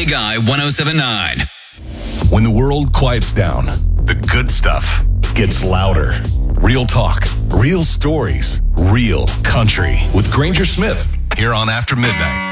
Guy 107.9. When the world quiets down, the good stuff gets louder. Real talk, real stories, real country with Granger Smith here on After Midnight.